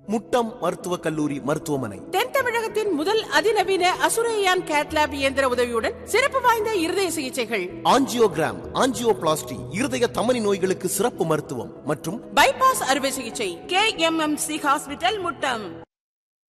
முட்டம் மருத்துவக் கல்லூரி மருத்துவமனை. தென் தமிழகத்தின் முதல் அதிநவீன அசுரையான் கேட்லாப் இயந்திர உதவியுடன் சிறப்பு வாய்ந்த இருதய சிகிச்சைகள், ஆஞ்சியோகிராம், ஆஞ்சியோபிளாஸ்டி, இருதய தமனி நோய்களுக்கு சிறப்பு மருத்துவம் மற்றும் பைபாஸ் அறுவை சிகிச்சை. KMMC hospital, Muttam.